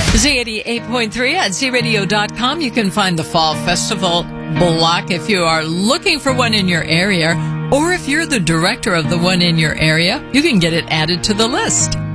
Z88.3 at zradio.com. You can find the Fall Festival block if you are looking for one in your area, or if you're the director of the one in your area, you can get it added to the list.